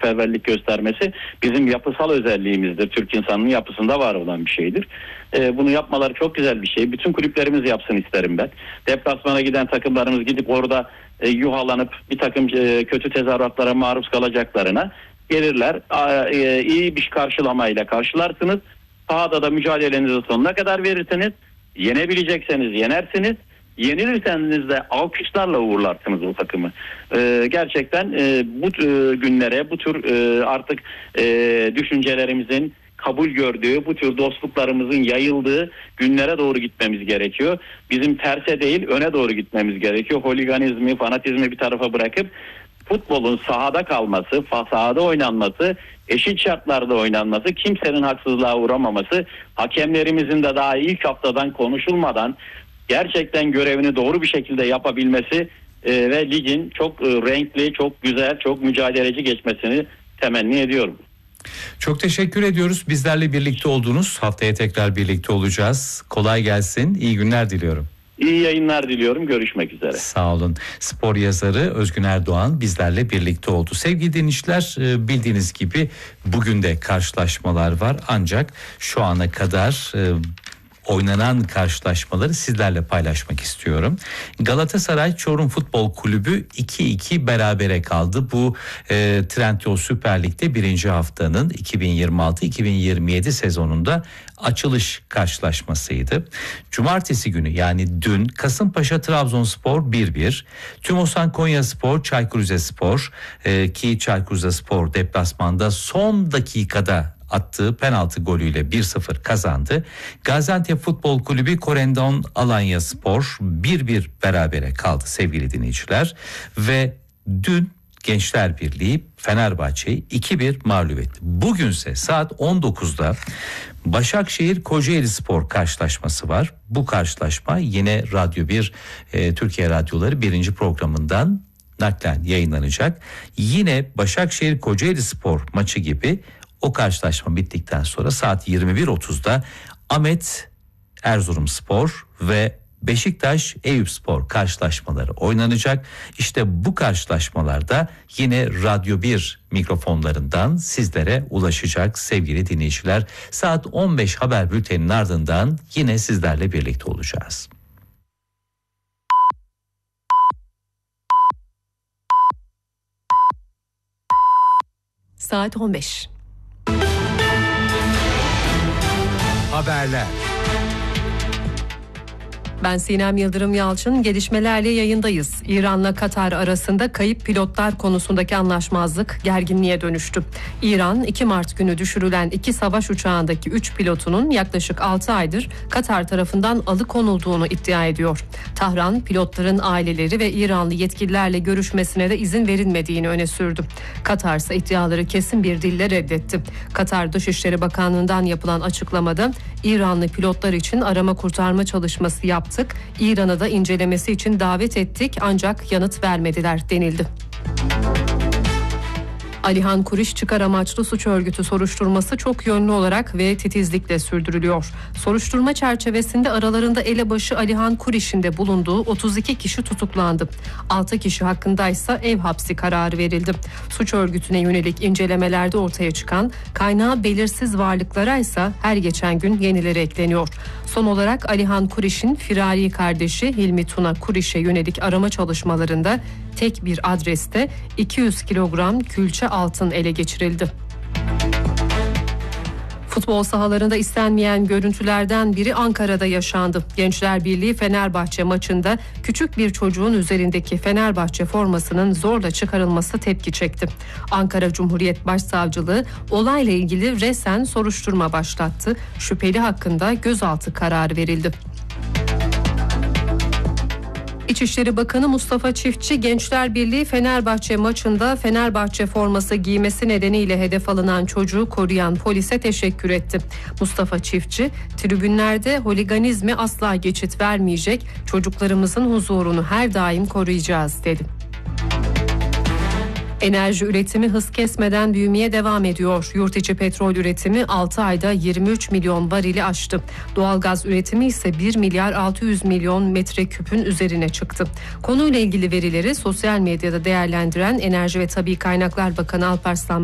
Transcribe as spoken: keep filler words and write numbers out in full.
misafirperverlik göstermesi bizim yapısal özelliğimizdir. Türk insanının yapısında var olan bir şeydir. E, bunu yapmaları çok güzel bir şey. Bütün kulüplerimiz yapsın isterim ben. Deplasmana giden takımlarımız gidip orada e, yuhalanıp bir takım e, kötü tezahüratlara maruz kalacaklarına gelirler. E, iyi bir karşılamayla karşılarsınız. Sahada da mücadelenizi sonuna kadar verirsiniz. Yenebilecekseniz yenersiniz. Yenilirseniz de alkışlarla uğurlarsınız o takımı. Ee, gerçekten e, bu e, günlere, bu tür e, artık e, düşüncelerimizin kabul gördüğü, bu tür dostluklarımızın yayıldığı günlere doğru gitmemiz gerekiyor. Bizim terse değil, öne doğru gitmemiz gerekiyor. Holiganizmi, fanatizmi bir tarafa bırakıp futbolun sahada kalması, sahada oynanması, eşit şartlarda oynanması, kimsenin haksızlığa uğramaması, hakemlerimizin de daha ilk haftadan konuşulmadan gerçekten görevini doğru bir şekilde yapabilmesi e, ve ligin çok e, renkli, çok güzel, çok mücadeleci geçmesini temenni ediyorum. Çok teşekkür ediyoruz. Bizlerle birlikte oldunuz. Haftaya tekrar birlikte olacağız. Kolay gelsin. İyi günler diliyorum. İyi yayınlar diliyorum. Görüşmek üzere. Sağ olun. Spor yazarı Özgün Erdoğan bizlerle birlikte oldu. Sevgili dinleyiciler, bildiğiniz gibi bugün de karşılaşmalar var. Ancak şu ana kadar oynanan karşılaşmaları sizlerle paylaşmak istiyorum. Galatasaray Çorum Futbol Kulübü iki iki berabere kaldı. Bu e, Trendyol Süper Lig'de birinci haftanın iki bin yirmi altı iki bin yirmi yedi sezonunda açılış karşılaşmasıydı. Cumartesi günü yani dün Kasımpaşa Trabzonspor bir bir, Tümosan Konyaspor Çaykur Rizespor e, ki Çaykur Rizespor deplasmanda son dakikada attığı penaltı golüyle bir sıfır kazandı. Gaziantep Futbol Kulübü Korendon Alanyaspor bir bir berabere kaldı sevgili dinleyiciler. Ve dün Gençler Birliği Fenerbahçe'yi iki bir mağlup etti. Bugünse saat on dokuzda Başakşehir Kocaelispor karşılaşması var. Bu karşılaşma yine Radyo bir e, Türkiye Radyoları birinci programından naklen yayınlanacak. Yine Başakşehir Kocaelispor maçı gibi o karşılaşma bittikten sonra saat yirmi bir otuzda Ahmet Erzurumspor ve Beşiktaş Eyüpspor karşılaşmaları oynanacak. İşte bu karşılaşmalarda yine Radyo bir mikrofonlarından sizlere ulaşacak sevgili dinleyiciler. Saat on beş haber bülteninin ardından yine sizlerle birlikte olacağız. Saat on beş. Haberler. Ben Sinem Yıldırım Yalçın, gelişmelerle yayındayız. İran'la Katar arasında kayıp pilotlar konusundaki anlaşmazlık gerginliğe dönüştü. İran iki Mart günü düşürülen iki savaş uçağındaki üç pilotunun yaklaşık altı aydır Katar tarafından alıkonulduğunu iddia ediyor. Tahran, pilotların aileleri ve İranlı yetkililerle görüşmesine de izin verilmediğini öne sürdü. Katar ise iddiaları kesin bir dille reddetti. Katar Dışişleri Bakanlığı'ndan yapılan açıklamada İranlı pilotlar için arama kurtarma çalışması yaptı. İran'ı da incelemesi için davet ettik ancak yanıt vermediler denildi. Alihan Kuriş çıkar amaçlı suç örgütü soruşturması çok yönlü olarak ve titizlikle sürdürülüyor. Soruşturma çerçevesinde aralarında elebaşı Alihan Kuriş'in de bulunduğu otuz iki kişi tutuklandı. altı kişi hakkındaysa ev hapsi kararı verildi. Suç örgütüne yönelik incelemelerde ortaya çıkan kaynağı belirsiz varlıklara ise her geçen gün yenileri ekleniyor. Son olarak Alihan Kuriş'in firari kardeşi Hilmi Tuna Kuriş'e yönelik arama çalışmalarında tek bir adreste iki yüz kilogram külçe altın ele geçirildi. Futbol sahalarında istenmeyen görüntülerden biri Ankara'da yaşandı. Gençler Birliği Fenerbahçe maçında küçük bir çocuğun üzerindeki Fenerbahçe formasının zorla çıkarılması tepki çekti. Ankara Cumhuriyet Başsavcılığı olayla ilgili resen soruşturma başlattı. Şüpheli hakkında gözaltı kararı verildi. İçişleri Bakanı Mustafa Çiftçi, Gençler Birliği Fenerbahçe maçında Fenerbahçe forması giymesi nedeniyle hedef alınan çocuğu koruyan polise teşekkür etti. Mustafa Çiftçi, tribünlerde holiganizme asla geçit vermeyecek, çocuklarımızın huzurunu her daim koruyacağız dedi. Enerji üretimi hız kesmeden büyümeye devam ediyor. Yurt içi petrol üretimi altı ayda yirmi üç milyon varili aştı. Doğalgaz üretimi ise bir milyar altı yüz milyon metreküpün üzerine çıktı. Konuyla ilgili verileri sosyal medyada değerlendiren Enerji ve Tabii Kaynaklar Bakanı Alparslan